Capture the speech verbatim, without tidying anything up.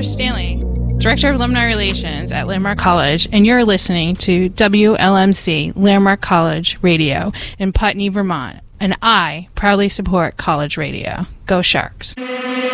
Jennifer Stanley, Director of Alumni Relations at Landmark College, and you're listening to W L M C Landmark College Radio in Putney, Vermont. And I proudly support college radio. Go Sharks.